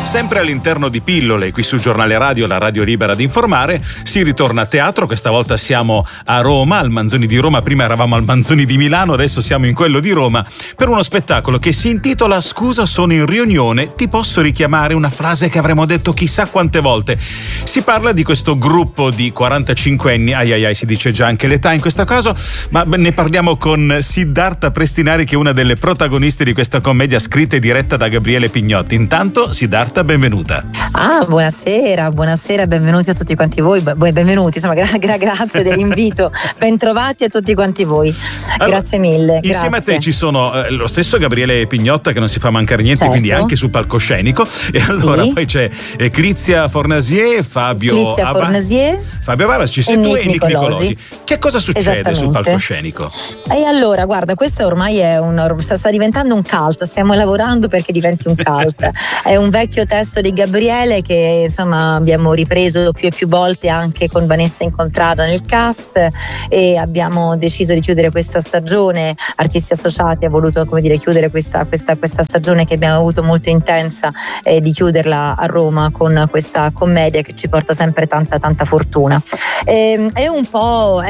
Sempre all'interno di Pillole, qui sul Giornale Radio, la radio libera di informare, si ritorna a teatro. Questa volta siamo a Roma, al Manzoni di Roma. Prima eravamo al Manzoni di Milano, adesso siamo in quello di Roma, per uno spettacolo che si intitola Scusa, sono in riunione, ti posso richiamare? Una frase che avremmo detto chissà quante volte. Si parla di questo gruppo di 45enni, si dice già anche l'età in questo caso, ma ne parliamo con Siddhartha Prestinari, che è una delle protagoniste di questa commedia scritta e diretta da Gabriele Pignotti. Intanto, Siddhartha, benvenuta. Buonasera, benvenuti a tutti quanti voi, benvenuti, insomma, grazie dell'invito, bentrovati a tutti quanti voi, allora, grazie mille. Insieme a te ci sono lo stesso Gabriele Pignotta, che non si fa mancare niente, certo, quindi anche sul palcoscenico, e allora poi c'è Clizia Fornasier, Fabio Varas, ci sei tu e Nick Nicolosi. Che cosa succede sul palcoscenico? E allora, guarda, questo ormai è sta diventando un cult, stiamo lavorando perché diventi un cult. È un vecchio testo di Gabriele che insomma abbiamo ripreso più e più volte anche con Vanessa Incontrada nel cast, e abbiamo deciso di chiudere questa stagione. Artisti Associati ha voluto, chiudere questa stagione che abbiamo avuto molto intensa, di chiuderla a Roma con questa commedia che ci porta sempre tanta fortuna. È un po'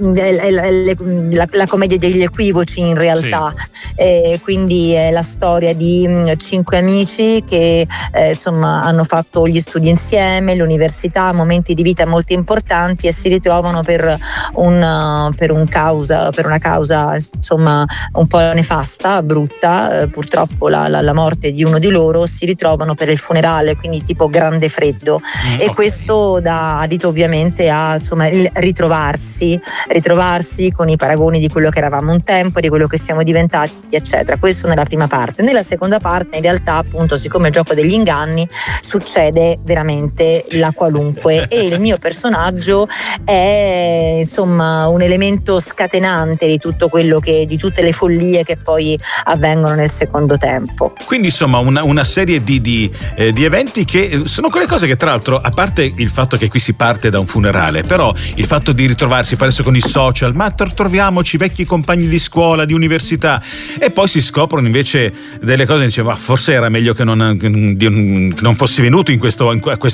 la commedia degli equivoci in realtà, sì. Quindi è la storia di 5 amici che insomma hanno fatto gli studi insieme, l'università, momenti di vita molto importanti, e si ritrovano per una causa insomma un po' nefasta, brutta, purtroppo la morte di uno di loro, si ritrovano per il funerale, quindi tipo grande freddo, e questo dà adito ovviamente a insomma il ritrovarsi con i paragoni di quello che eravamo un tempo, di quello che siamo diventati, eccetera. Questo nella prima parte. Nella seconda parte in realtà, appunto, siccome il gioco degli inganni, succede veramente la qualunque, e il mio personaggio è insomma un elemento scatenante di tutto quello di tutte le follie che poi avvengono nel secondo tempo. Quindi insomma una serie di eventi che sono quelle cose che, tra l'altro, a parte il fatto che qui si parte da un funerale, però il fatto di ritrovarsi adesso con i social, ma troviamoci vecchi compagni di scuola, di università, e poi si scoprono invece delle cose, dice, ma forse era meglio che non fossi venuto in questo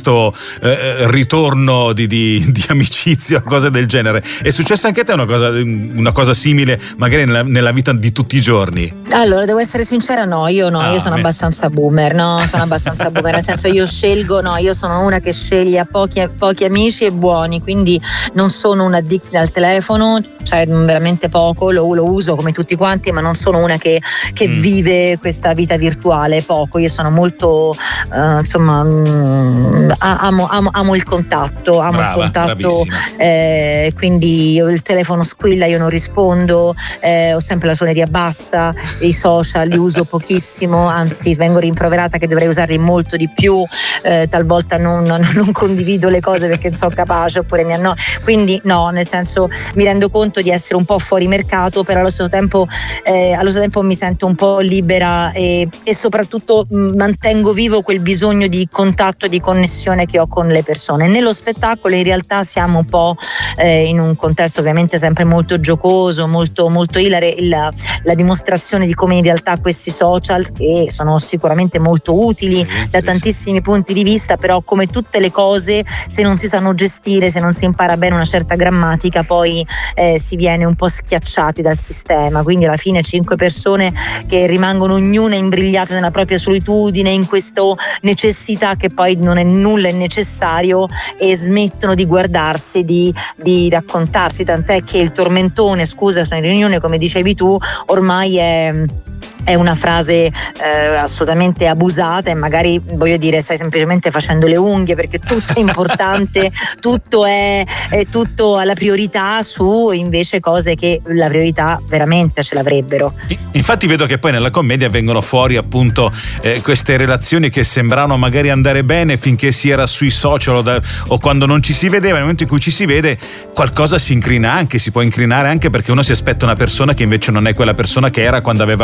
ritorno di amicizia o cose del genere. È successa anche a te una cosa simile, magari nella vita di tutti i giorni? Allora, devo essere sincera, io sono abbastanza boomer, nel senso io sono una che sceglie a pochi amici e buoni, quindi non sono una addict al telefono, cioè veramente poco, lo uso come tutti quanti, ma non sono una che vive questa vita virtuale, poco. Io sono molto amo il contatto, quindi il telefono squilla, io non rispondo, ho sempre la suoneria bassa, i social li uso pochissimo, anzi vengo rimproverata che dovrei usarli molto di più, talvolta non condivido le cose perché non sono capace, oppure quindi nel senso mi rendo conto di essere un po' fuori mercato, però allo stesso tempo mi sento un po' libera, e soprattutto mantengo vivo quel bisogno di contatto, di connessione che ho con le persone. Nello spettacolo in realtà siamo un po' in un contesto ovviamente sempre molto giocoso, molto ilare, la dimostrazione di come in realtà questi social, che sono sicuramente molto utili tantissimi punti di vista, però come tutte le cose, se non si sanno gestire, se non si impara bene una certa grammatica, poi si viene un po' schiacciati dal sistema. Quindi alla fine 5 persone che rimangono ognuna imbrigliate nella propria solitudine, in questa necessità che poi non è nulla è necessario, e smettono di guardarsi, di raccontarsi, tant'è che il tormentone, scusa, sono in riunione, come dicevi tu, ormai è una frase assolutamente abusata, e magari, voglio dire, stai semplicemente facendo le unghie, perché tutto è importante, tutto ha la priorità su invece cose che la priorità veramente ce l'avrebbero. Infatti vedo che poi nella commedia vengono fuori appunto queste relazioni che sembravano magari andare bene finché si era sui social o quando non ci si vedeva. Nel momento in cui ci si vede, qualcosa si può incrinare anche perché uno si aspetta una persona che invece non è quella persona che era quando aveva 20 anni.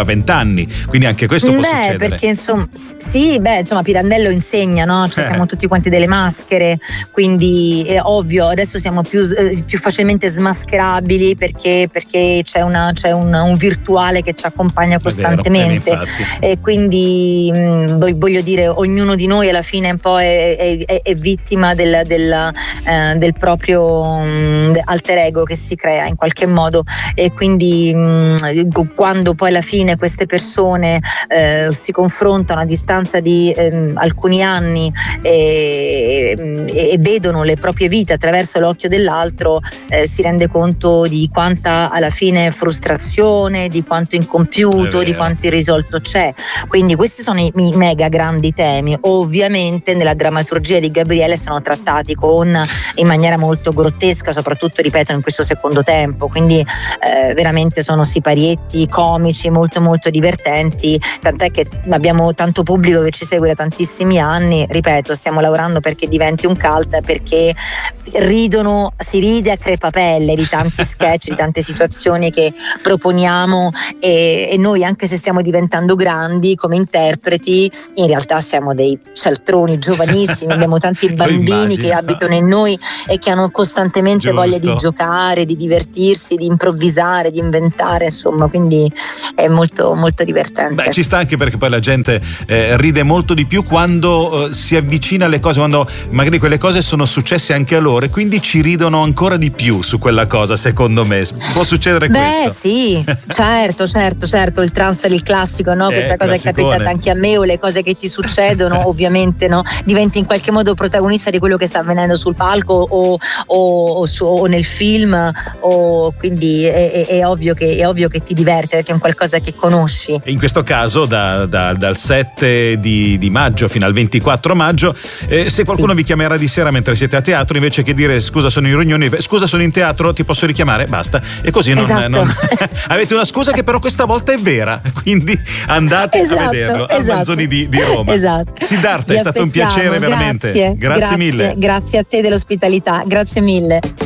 anni, quindi anche questo può succedere. Perché insomma Pirandello insegna, no? Cioè siamo tutti quanti delle maschere, quindi è ovvio, adesso siamo più facilmente smascherabili perché c'è un virtuale che ci accompagna costantemente, e quindi voglio dire, ognuno di noi alla fine un po' è vittima del proprio alter ego che si crea in qualche modo, e quindi quando poi alla fine queste persone si confrontano a distanza di alcuni anni e vedono le proprie vite attraverso l'occhio dell'altro, si rende conto di quanta alla fine frustrazione, di quanto incompiuto, di quanto irrisolto c'è. Quindi questi sono i mega grandi temi. Ovviamente nella drammaturgia di Gabriele sono trattati in maniera molto grottesca, soprattutto, ripeto, in questo secondo tempo, quindi veramente sono siparietti comici molto molto divertenti, tant'è che abbiamo tanto pubblico che ci segue da tantissimi anni. Ripeto, stiamo lavorando perché diventi un cult, perché si ride a crepapelle di tanti sketch, di tante situazioni che proponiamo, e noi, anche se stiamo diventando grandi come interpreti, in realtà siamo dei cialtroni giovanissimi, abbiamo tanti bambini che abitano in noi e che hanno costantemente voglia di giocare, di divertirsi, di improvvisare, di inventare, insomma, quindi è molto molto divertente. Ci sta anche perché poi la gente ride molto di più quando si avvicina alle cose, quando magari quelle cose sono successe anche a loro, e quindi ci ridono ancora di più su quella cosa. Secondo me può succedere questo. Sì, certo, il transfer, il classico, no? Questa cosa è capitata anche a me, o le cose che ti succedono ovviamente, no? Diventi in qualche modo protagonista di quello che sta avvenendo sul palco o nel film, quindi è ovvio che ti diverte, perché è un qualcosa che conosci. In questo caso dal 7 di maggio fino al 24 maggio, se qualcuno vi chiamerà di sera mentre siete a teatro, invece che dire scusa sono in riunione, scusa sono in teatro, ti posso richiamare? Basta. E così non avete una scusa che però questa volta è vera, quindi andate a vederlo al Manzoni di Roma. Siddhartha, è stato un piacere veramente. Grazie mille. Grazie a te dell'ospitalità, grazie mille.